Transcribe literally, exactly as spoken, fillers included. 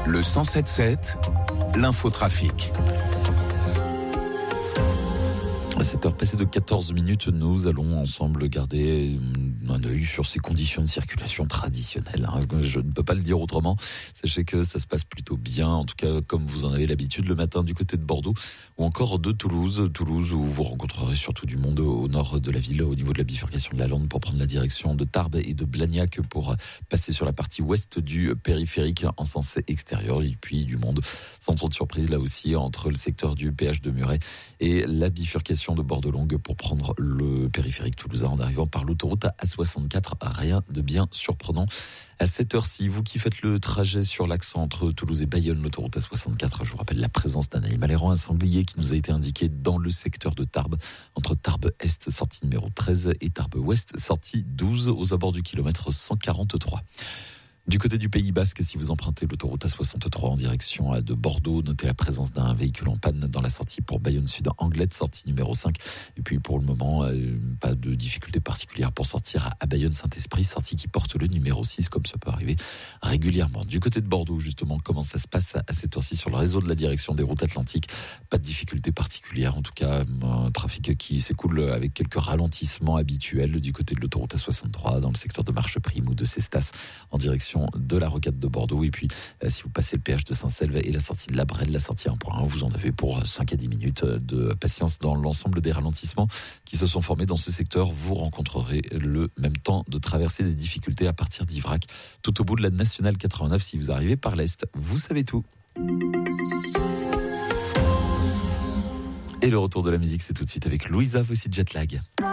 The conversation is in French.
Le cent sept sept, l'infotrafic. À cette heure passée de quatorze minutes, nous allons ensemble garder un œil sur ces conditions de circulation traditionnelles. Je ne peux pas le dire autrement. Sachez que ça se passe plutôt bien, en tout cas comme vous en avez l'habitude le matin du côté de Bordeaux ou encore de Toulouse. Toulouse où vous rencontrerez surtout du monde au nord de la ville, au niveau de la bifurcation de la Lande pour prendre la direction de Tarbes et de Blagnac pour passer sur la partie ouest du périphérique en sens extérieur. Et puis du monde, sans trop de surprise là aussi, entre le secteur du péage de Muret et la bifurcation de Bordeaux-Longue pour prendre le périphérique toulousain en arrivant par l'autoroute A soixante-quatre. Rien de bien surprenant à cette heure-ci. Vous qui faites le trajet sur l'axe entre Toulouse et Bayonne, l'autoroute A soixante-quatre, je vous rappelle la présence d'un animal errant, un sanglier qui nous a été indiqué dans le secteur de Tarbes, entre Tarbes-Est, sortie numéro treize, et Tarbes-Ouest, sortie douze, aux abords du kilomètre cent quarante-trois. Du côté du Pays Basque, si vous empruntez l'autoroute A soixante-trois en direction de Bordeaux, notez la présence d'un véhicule en panne dans la sortie pour Bayonne-Sud Anglette, sortie numéro cinq. Et puis pour le moment, euh, pas de difficulté particulière pour sortir à Bayonne-Saint-Esprit, sortie qui porte le numéro six, comme ça peut arriver régulièrement. Du côté de Bordeaux, justement, comment ça se passe à cette heure-ci sur le réseau de la direction des routes atlantiques? Pas de difficulté particulière, en tout cas, un trafic qui s'écoule avec quelques ralentissements habituels du côté de l'autoroute A soixante-trois, dans le secteur de Marcheprime ou de Cestas, en direction de la rocade de Bordeaux. Et puis euh, si vous passez le péage de Saint-Selve et la sortie de la Brenne, la sortie un point un, vous en avez pour cinq à dix minutes de patience dans l'ensemble des ralentissements qui se sont formés dans ce secteur. Vous rencontrerez le même temps de traverser des difficultés à partir d'Ivrac tout au bout de la nationale quatre-vingt-neuf si vous arrivez par l'Est. Vous savez tout. Et le retour de la musique, c'est tout de suite avec Louisa, voici Jetlag.